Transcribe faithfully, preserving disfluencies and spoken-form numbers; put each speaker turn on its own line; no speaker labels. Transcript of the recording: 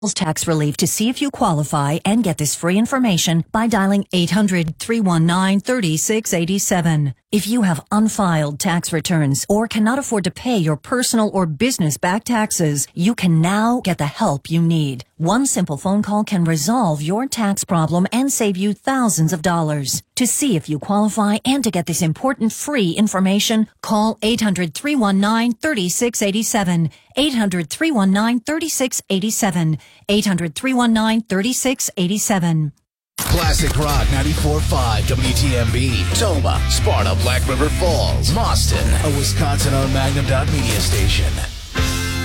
tax relief. To see if you qualify and get this free information by dialing eight hundred, three one nine, three six eight seven. If you have unfiled tax returns or cannot afford to pay your personal or business back taxes, you can now get the help you need. One simple phone call can resolve your tax problem and save you thousands of dollars. To see if you qualify and to get this important free information, call eight hundred, three one nine, three six eight seven. eight hundred, three one nine, three six eight seven. eight hundred, three one nine, three six eight seven.
Classic Rock ninety-four point five W T M B, Toma, Sparta, Black River Falls, Boston, a Wisconsin-owned Magnum Dot Media station.